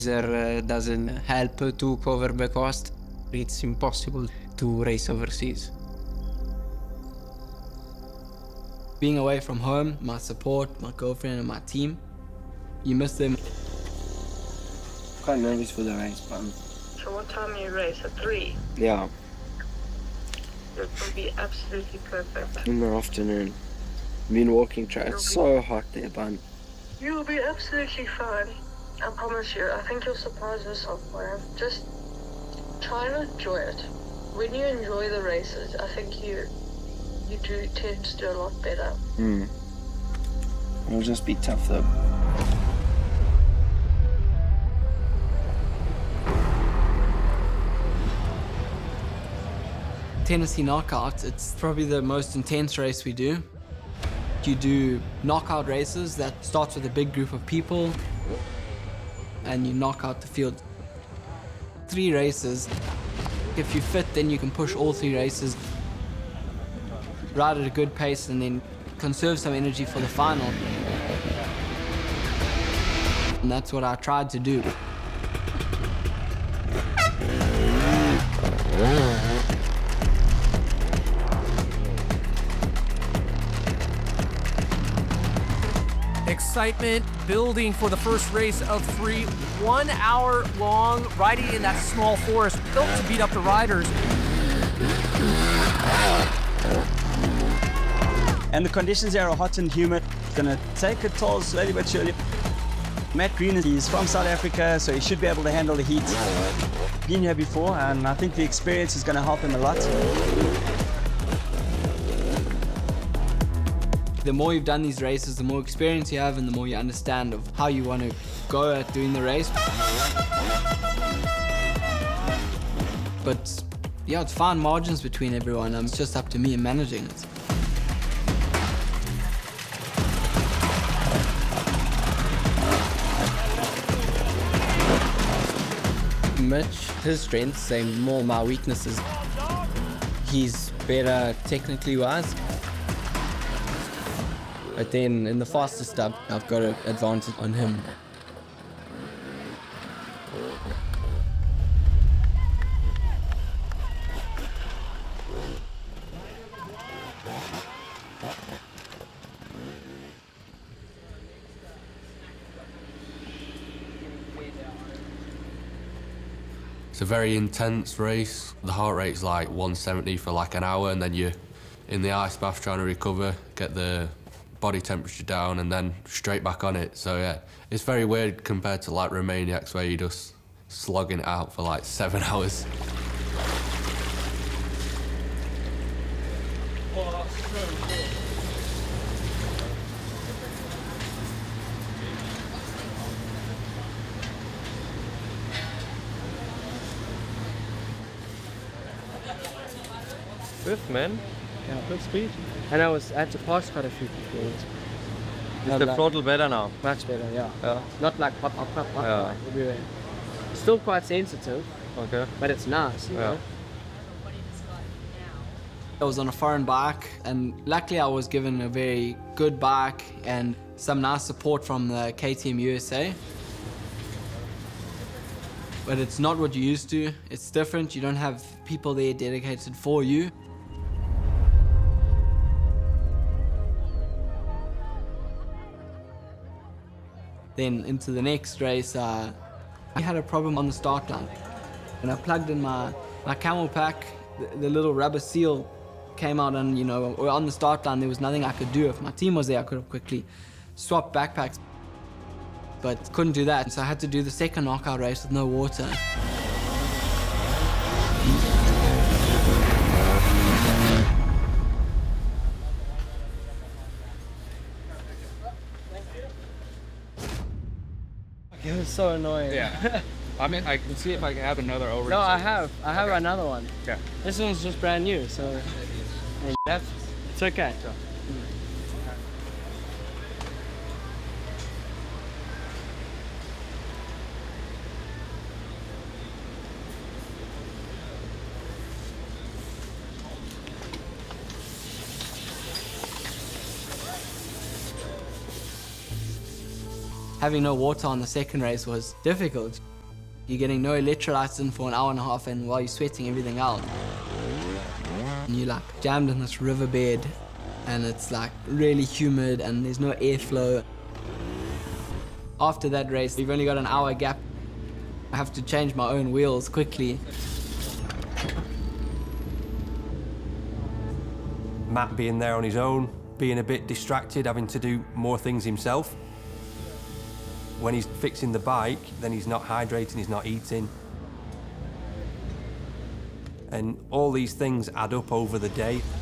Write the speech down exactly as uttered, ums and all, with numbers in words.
uh, doesn't help to cover the cost. It's impossible to race overseas. Being away from home, my support, my girlfriend and my team, you miss them. Quite nervous for the race, but... So what time you race? At three? Yeah. It will be absolutely perfect. In the afternoon. Been walking track. It's so hot there, bun. You'll be absolutely fine. I promise you. I think you'll surprise yourself, man. Just try and enjoy it. When you enjoy the races, I think you you do tend to do a lot better. Hmm. It'll just be tough though. Tennessee Knockout, it's probably the most intense race we do. You do knockout races that starts with a big group of people and you knock out the field. Three races. If you fit, then you can push all three races, ride at a good pace and then conserve some energy for the final. And that's what I tried to do. Excitement building for the first race of three. One hour long, riding in that small forest, built to beat up the riders. And the conditions here are hot and humid. It's gonna take a toll slowly but surely. Matt Green, he's from South Africa, so he should be able to handle the heat. Been here before, and I think the experience is gonna help him a lot. The more you've done these races, the more experience you have and the more you understand of how you want to go at doing the race. But yeah, it's fine margins between everyone. It's just up to me in managing it. Mitch, his strengths, same more my weaknesses. He's better technically wise. But then in the faster stuff, I've got an advantage on him. It's a very intense race. The heart rate's like one seventy for like an hour, and then you're in the ice bath trying to recover, get the body temperature down and then straight back on it. So yeah, it's very weird compared to like Romaniacs where you're just slogging it out for like seven hours. Fifth, man. Yeah, fifth speed. And I was I had to pass quite a few people. Is Yeah, the like- throttle better now? Much better, yeah. Yeah. Not like pop, pop, pop, pop, Yeah. like everywhere. Still quite sensitive, Okay. but it's nice, you Yeah. know. I was on a foreign bike and luckily I was given a very good bike and some nice support from the K T M U S A. But it's not what you used to. It's different. You don't have people there dedicated for you. Then into the next race, uh, I had a problem on the start line. When I plugged in my, my camel pack, the, the little rubber seal came out and, you know, on the start line there was nothing I could do. If my team was there, I could have quickly swapped backpacks. But couldn't do that, so I had to do the second knockout race with no water. It was so annoying. Yeah. I mean, I can see if I can have another over. No, I have. I have Okay. another one. Yeah. This one's just brand new, so and that's it's okay. Having no water on the second race was difficult. You're getting no electrolytes in for an hour and a half, and while you're sweating everything out. And you're like jammed in this riverbed, and it's like really humid and there's no airflow. After that race, you've only got an hour gap. I have to change my own wheels quickly. Matt being there on his own, being a bit distracted, having to do more things himself. When he's fixing the bike, then he's not hydrating, he's not eating. And all these things add up over the day.